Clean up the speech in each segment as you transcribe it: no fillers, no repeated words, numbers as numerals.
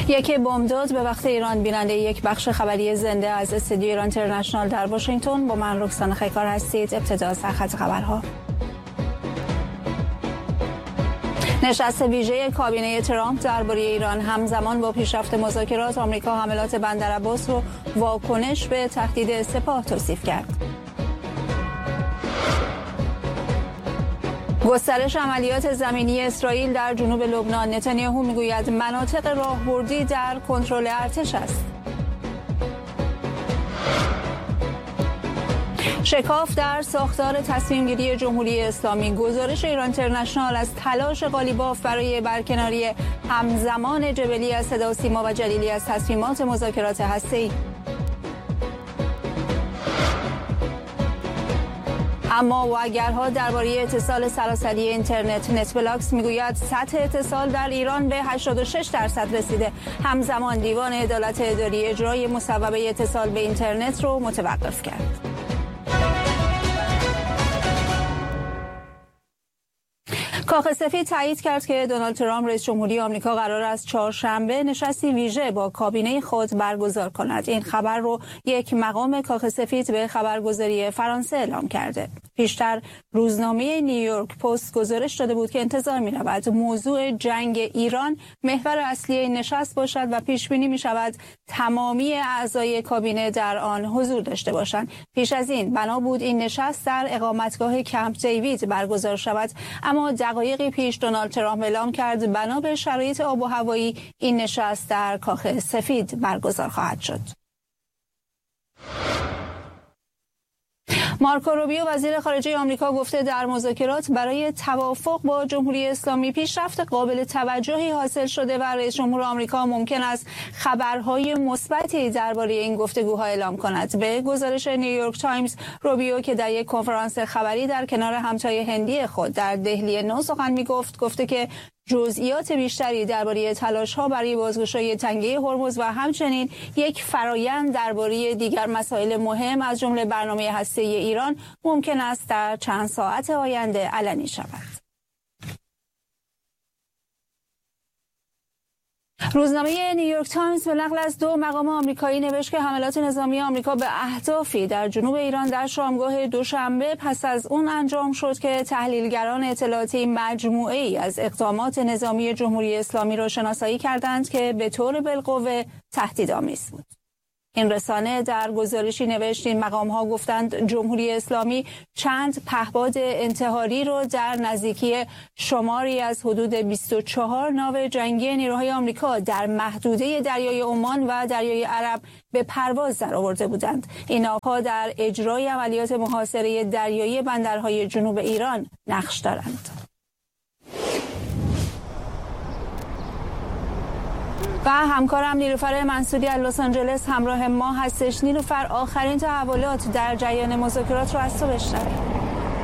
یک بمبداد به وقت ایران. بیننده یک بخش خبری زنده از استودیو ایران اینترنشنال در واشنگتن با من رکسانا خیکار هستید. ابتدا سرخط خبرها. نشست ویژه کابینه ترامپ درباره ایران همزمان با پیشرفت مذاکرات آمریکا حملات بندرعباس رو واکنش به تهدید سپاه توصیف کرد. گسترش عملیات زمینی اسرائیل در جنوب لبنان. نتانیاهو میگوید مناطق راهبردی در کنترل ارتش است. شکاف در ساختار تصمیم‌گیری جمهوری اسلامی. گزارش ایران اینترنشنال از تلاش قالیباف برای برکناری همزمان جبلی از صداوسیما و جلیلی از تصمیمات مذاکرات هسته‌ای. اما واگرها درباره اتصال سراسری اینترنت. نتبلاکس میگوید سطح اتصال در ایران به 86% رسیده. همزمان دیوان عدالت اداری اجرای مصوبه اتصال به اینترنت رو متوقف کرد. کاخ سفید تایید کرد که دونالد ترامپ رئیس جمهوری آمریکا قرار است چهارشنبه نشستی ویژه با کابینه خود برگزار کند. این خبر رو یک مقام کاخ سفید به خبرگزاری فرانسه اعلام کرده. پیشتر روزنامه نیویورک پست گزارش داده بود که انتظار می رود موضوع جنگ ایران محور اصلی این نشست باشد و پیش بینی می شود تمامی اعضای کابینه در آن حضور داشته باشند. پیش از این بنا بود این نشست در اقامتگاه کمپ دیوید برگزار شود، اما دقایقی پیش دونالد ترامپ اعلام کرد بنا به شرایط آب و هوایی این نشست در کاخ سفید برگزار خواهد شد. مارکو روبیو وزیر خارجه آمریکا گفته در مذاکرات برای توافق با جمهوری اسلامی پیشرفت قابل توجهی حاصل شده و رئیس جمهور آمریکا ممکن است خبرهای مثبتی درباره این گفتگوها اعلام کند. به گزارش نیویورک تایمز، روبیو که در یک کنفرانس خبری در کنار همتای هندی خود در دهلی نو سخن میگفت، گفته که جزئیات بیشتری درباره تلاش‌ها برای بازگشایی تنگه هرمز و همچنین یک فرایند درباره دیگر مسائل مهم از جمله برنامه هسته‌ای ایران ممکن است در چند ساعت آینده علنی شود. روزنامه نیویورک تایمز به نقل از دو مقام آمریکایی نوشت که حملات نظامی آمریکا به اهدافی در جنوب ایران در شامگاه دوشنبه پس از اون انجام شد که تحلیلگران اطلاعاتی مجموعه‌ای از اقدامات نظامی جمهوری اسلامی را شناسایی کردند که به طور بالقوه تهدیدآمیز بود. این رسانه در گزارشی نوشت این مقام‌ها گفتند جمهوری اسلامی چند پهپاد انتحاری رو در نزدیکی شماری از حدود 24 ناو جنگی نیروهای آمریکا در محدوده دریای عمان و دریای عرب به پرواز درآورده بودند. این ناوها در اجرای عملیات محاصره دریایی بندرهای جنوب ایران نقش دارند. و همکارم نیلوفر منصوری از لس آنجلس همراه ما هستش. نیلوفر، آخرین تحولات در جریان مذاکرات رو از تو بشنویم.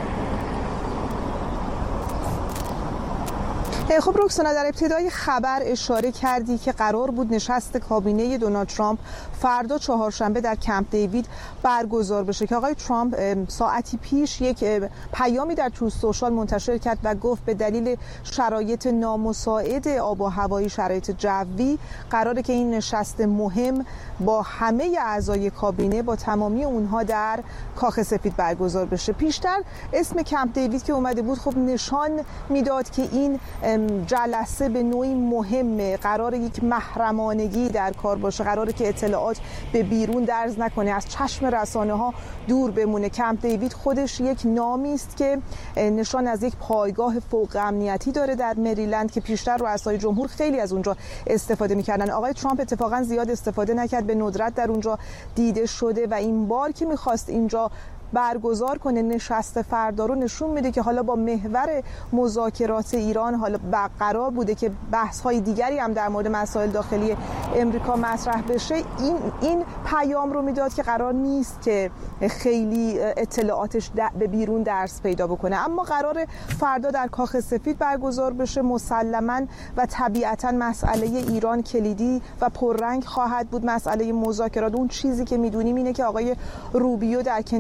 خب رکسانا، در ابتدای خبر اشاره کردی که قرار بود نشست کابینه دونالد ترامپ فردا چهارشنبه در کمپ دیوید برگزار بشه که آقای ترامپ ساعتی پیش یک پیامی در تروث سوشال منتشر کرد و گفت به دلیل شرایط نامساعد آب و هوایی، شرایط جوی، قراره که این نشست مهم با همه اعضای کابینه، با تمامی اونها در کاخ سفید برگزار بشه. پیشتر اسم کمپ دیوید که اومده بود خب نشان میداد که این جلسه به نوعی مهمه، قرار یک محرمانگی در کار باشه، قراره که اطلاعات به بیرون درز نکنه، از چشم رسانه ها دور بمونه. کمپ دیوید خودش یک نامی است که نشان از یک پایگاه فوق امنیتی داره در مریلند که پیشتر رؤسای جمهور خیلی از اونجا استفاده میکردن. آقای ترامپ اتفاقا زیاد استفاده نکرد، به ندرت در اونجا دیده شده و این بار که میخواست اینجا برگزار کنه نشست فردا رو نشون میده که حالا با محور مذاکرات ایران حالا قرار بوده که بحث‌های دیگری هم در مورد مسائل داخلی امریکا مطرح بشه. این پیام رو میداد که قرار نیست که خیلی اطلاعاتش به بیرون درس پیدا بکنه، اما قرار فردا در کاخ سفید برگزار بشه. مسلماً و طبیعتاً مسئله ایران کلیدی و پررنگ خواهد بود. مسئله مذاکرات، اون چیزی که میدونیم اینه که آقای روبیو در کنار هم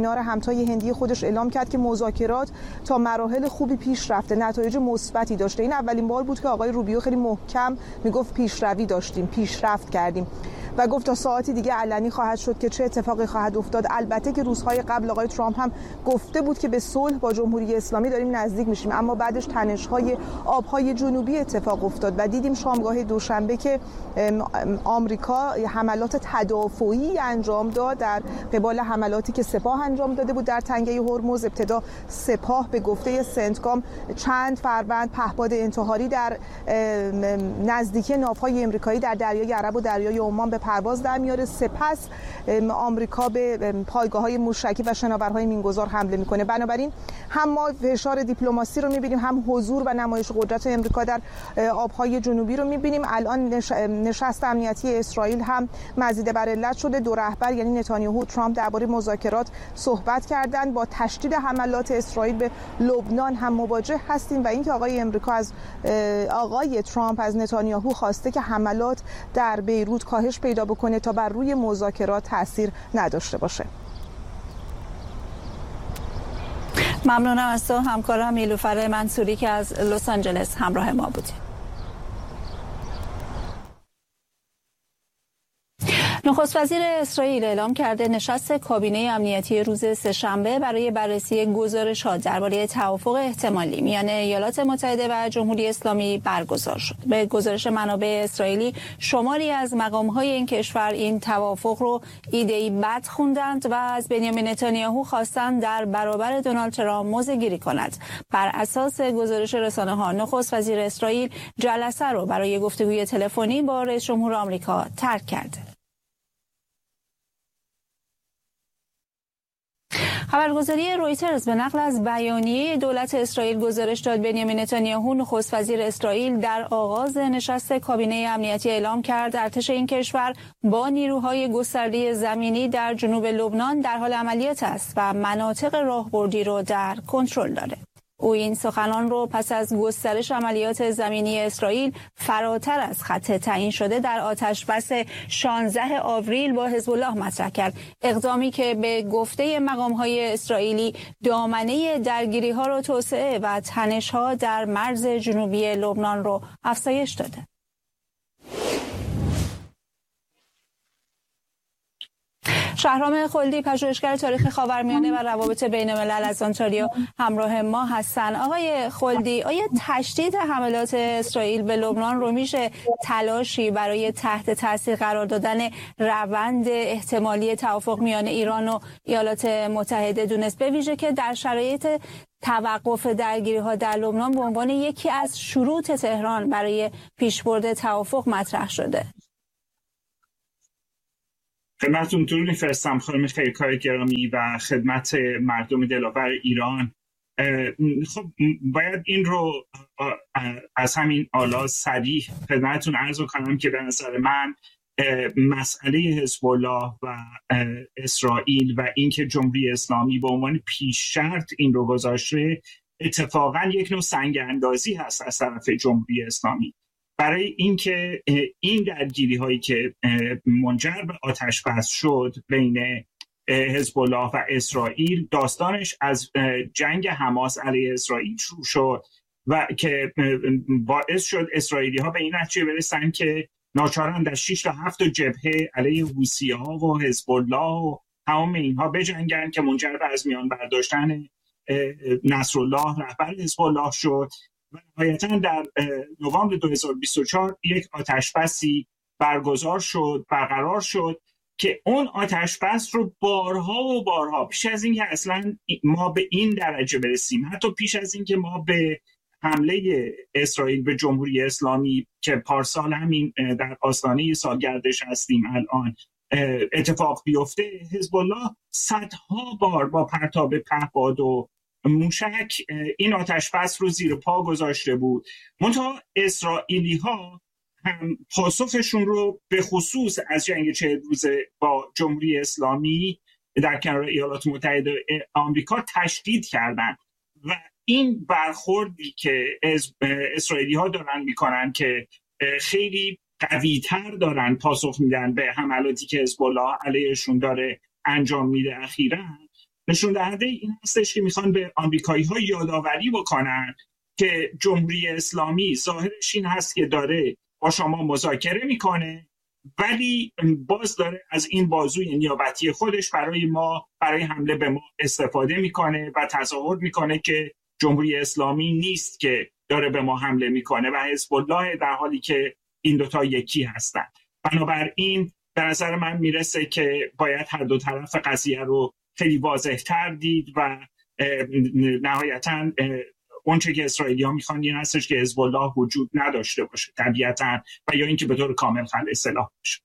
همتای هندی خودش اعلام کرد که مذاکرات تا مراحل خوبی پیش رفته، نتایج مثبتی داشته. این اولین بار بود که آقای روبیو خیلی محکم میگفت پیشروی داشتیم، پیشرفت کردیم و گفت تا ساعتی دیگه علنی خواهد شد که چه اتفاقی خواهد افتاد. البته که روزهای قبل آقای ترامپ هم گفته بود که به صلح با جمهوری اسلامی داریم نزدیک میشیم، اما بعدش تنش‌های آبهای جنوبی اتفاق افتاد و دیدیم شامگاه دوشنبه که آمریکا حملات تدافعی انجام داد در قبال حملاتی که سپاه انجام داده بود در تنگه هرمز. ابتدا سپاه به گفته سنتکام چند فروند پهپاد انتحاری در نزدیکی ناوهای آمریکایی در دریای عرب و دریای عمان به پرواز در میاره. سپس آمریکا به پایگاه‌های موشکی و شناورهای مینگذار حمله میکنه. بنابراین هم ما فشار دیپلماسی رو میبینیم، هم حضور و نمایش قدرت آمریکا در آبهای جنوبی رو میبینیم. الان نشست امنیتی اسرائیل هم مزید بر علت شده. دو رهبر یعنی نتانیاهو و ترامپ درباره مذاکرات صحبت کردند. با تشدید حملات اسرائیل به لبنان هم مواجه هستیم و اینکه آقای ترامپ از نتانیاهو خواسته که حملات در بیروت کاهش پیدا بکنه تا بر روی مذاکرات تاثیر نداشته باشه. ممنونم از تو همکارم نیلوفر منصوری که از لس آنجلس همراه ما بودی. نخست وزیر اسرائیل اعلام کرده نشست کابینه امنیتی روز سه‌شنبه برای بررسی گزارش‌ها درباره توافق احتمالی میان ایالات متحده و جمهوری اسلامی برگزار شد. به گزارش منابع اسرائیلی شماری از مقام‌های این کشور این توافق رو ایده‌ای بد خوندند و از بنیامین نتانیاهو خواستند در برابر دونالد ترامپ موضع‌گیری کند. بر اساس گزارش رسانه‌ها نخست وزیر اسرائیل جلسه رو برای گفتگوی تلفنی با رئیس جمهور آمریکا ترک کرد. خبرگزاری رویترز به نقل از بیانیه دولت اسرائیل گزارش داد بنیامین نتانیاهو نخست وزیر اسرائیل در آغاز نشست کابینه امنیتی اعلام کرد ارتش این کشور با نیروهای گسترده زمینی در جنوب لبنان در حال عملیات است و مناطق راهبردی رو در کنترل داره. او این سخنان رو پس از گسترش عملیات زمینی اسرائیل فراتر از خط تعیین شده در آتشبس 16 آوریل با حزب الله مطرح کرد. اقدامی که به گفته مقام‌های اسرائیلی دامنه درگیری‌ها رو توسعه و تنش‌ها در مرز جنوبی لبنان رو افزایش داده. شهرام خلدی پژوهشگر تاریخ خاورمیانه و روابط بین‌الملل از آنتاریو همراه ما هستند. آقای خلدی، آیا تشدید حملات اسرائیل به لبنان رو میشه تلاشی برای تحت تاثیر قرار دادن روند احتمالی توافق میان ایران و ایالات متحده دونست، به ویژه که در شرایط توقف درگیری‌ها در لبنان به عنوان یکی از شروط تهران برای پیشبرد توافق مطرح شده؟ خدمتتون درود می‌فرستم خانم خیرکار گرامی و خدمت مردم دلاور ایران. خب باید این رو از همین آلا صریح خدمتتون عرض کنم که به نظر من مسئله حزب الله و اسرائیل و اینکه جمهوری اسلامی به عنوان پیش شرط این رو گذاشته اتفاقا یک نوع سنگ اندازی هست از طرف جمهوری اسلامی برای اینکه این درگیری هایی که منجر به آتش بس شد بین حزب الله و اسرائیل داستانش از جنگ حماس علیه اسرائیل شروع شد و که باعث شد اسرائیلی ها به این نتیجه برسن که ناچارن در 6 تا 7 جبهه علیه حوثی‌ها و حزب الله و تمام اینها بجنگن که منجر به از میان برداشتن نصرالله رهبر حزب الله شد و نهایتاً در نوامبر 2024 یک آتشبسی برقرار شد که اون آتشبس رو بارها و بارها پیش از این که اصلا ما به این درجه برسیم، حتی پیش از این که ما به حمله اسرائیل به جمهوری اسلامی که پارسال همین در آستانه سالگردش هستیم الان اتفاق بیفته، حزب الله صدها بار با پرتاب پهپاد و موشک این آتشبس رو زیر پا گذاشته بود. منتها اسرائیلی ها هم پاسخشون رو به خصوص از جنگ 40 روزه با جمهوری اسلامی در کنار ایالات متحده آمریکا تشدید کردن و این برخوردی که اسرائیلی ها دارن میکنن که خیلی قوی‌تر دارن پاسخ میدن به حملاتی که حزب الله علیهشون داره انجام میده اخیراً، نشون دهنده این هستش که میخوان به آمریکایی‌ها یادآوری بکنن که جمهوری اسلامی ظاهرش این هست که داره با شما مذاکره میکنه، ولی باز داره از این بازوی نیابتی خودش برای حمله به ما استفاده میکنه و تظاهر میکنه که جمهوری اسلامی نیست که داره به ما حمله میکنه و حزب الله، در حالی که این دوتا یکی هستن. بنابراین به نظر من میرسه که باید هر دو طرف قضیه رو خیلی واضح‌تر دید و نهایتاً اونچه که اسرائیلی‌ها میخوان این هستش که حزب الله وجود نداشته باشه طبیعتاً، و یا اینکه به طور کامل خلع سلاح بشه.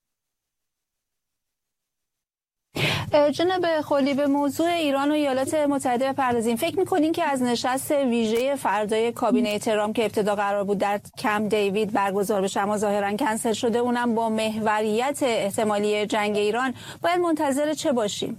جناب خلی، به موضوع ایران و ایالات متحده بپردازیم. فکر میکنین که از نشست ویژه فردای کابینه ترامپ که ابتدا قرار بود در کمپ دیوید برگزار بشه اما ظاهرا کنسل شده، اونم با محوریت احتمالی جنگ ایران، باید منتظر چه باشیم؟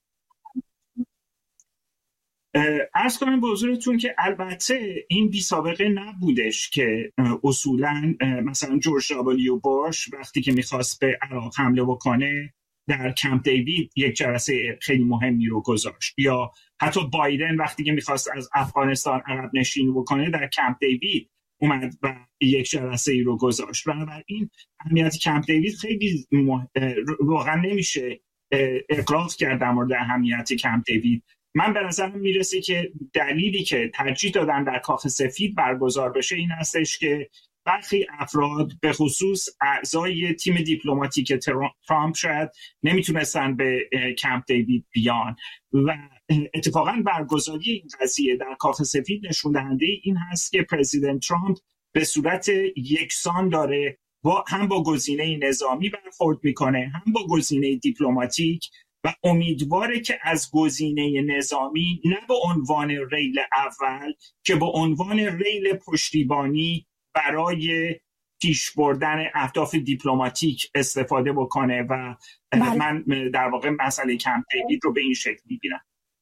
عرض کنم به حضورتون که البته این بی سابقه نبودش که اصولا مثلا جورج دابلیو بوش وقتی که میخواست به عراق حمله بکنه در کمپ دیوید یک جلسه خیلی مهمی رو گذاشت، یا حتی بایدن وقتی که میخواست از افغانستان عقب نشینی بکنه در کمپ دیوید اومد و یک جلسه ای رو گذاشت. بنابراین اهمیت کمپ دیوید خیلی واقعا نمیشه اغراق کرد در مورد اهمیت کمپ دیوید. من به نظرم میرسه که دلیلی که ترجیح دادن در کاخ سفید برگزار بشه این هستش که برخی افراد به خصوص اعضای تیم دیپلماتیک ترامپ شاید نمیتونستن به کمپ دیوید بیان و اتفاقا برگزاری این قضیه در کاخ سفید نشون دهنده این هست که پرزیدنت ترامپ به صورت یکسان داره هم با گزینه نظامی برخورد میکنه هم با گزینه دیپلماتیک و امیدواره که از گزینه نظامی نه به عنوان ریل اول که به عنوان ریل پشتیبانی برای پیش بردن اهداف دیپلماتیک استفاده بکنه و من در واقع مسئله کمپ دیوید رو به این شکل می‌بینم.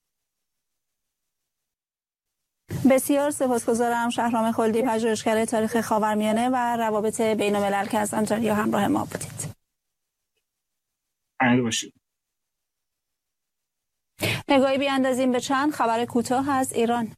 بسیار سپاسگزارم. شهرام خلدی، پژوهشگر تاریخ خاورمیانه و روابط بین‌الملل که از آنتاریو همراه ما بودید. اهلا باشید. نگاهی بیاندازیم به چند خبر کوتاه از ایران.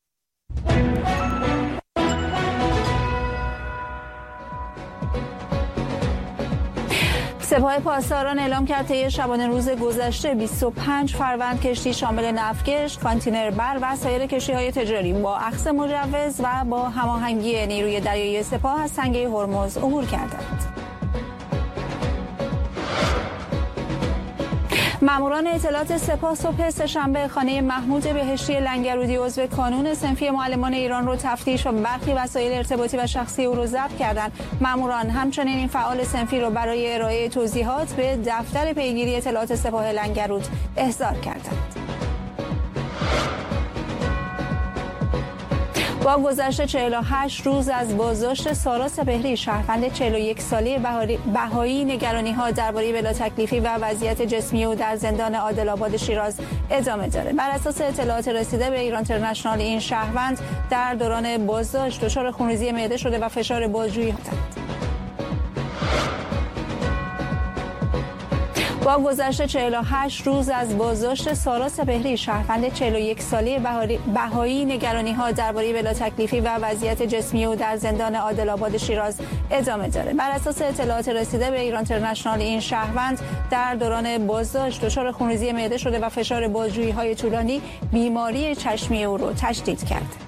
سپاه پاسداران اعلام کرد طی شبانه روز گذشته 25 فروند کشتی شامل نفتکش، کانتینر بر و سایر کشتی‌های تجاری با اخذ مجوز و با هماهنگی نیروی دریایی سپاه از تنگه هرمز عبور کردند. ماموران اطلاعات سپاه صبح سه‌شنبه خانه محمود بهشتی لنگرودی عضو کانون صنفی معلمان ایران رو تفتیش و برخی وسایل ارتباطی و شخصی او رو ضبط کردند. ماموران همچنین این فعال صنفی رو برای ارائه توضیحات به دفتر پیگیری اطلاعات سپاه لنگرود احضار کردند. با گذشت 48 روز از بازداشت سارا سپهری، شهروند 41 ساله بهایی، نگرانی‌ها درباره بلاتکلیفی و وضعیت جسمی او در زندان عادل‌آباد شیراز ادامه داره. بر اساس اطلاعات رسیده به ایران اینترنشنال، این شهروند در دوران بازداشت دچار خونریزی معده شده و فشار بازجویی داشت. با گذشت 48 روز از بازداشت سارا سپهری، شهروند 41 ساله بهایی، نگرانی‌ها درباره بلاتکلیفی و وضعیت جسمی او در زندان عادل‌آباد شیراز ادامه داره. بر اساس اطلاعات رسیده به ایران اینترنشنال، این شهروند در دوران بازداشت دچار خونریزی معده شده و فشار بازجویی‌های طولانی بیماری چشمی او را تشدید کرد.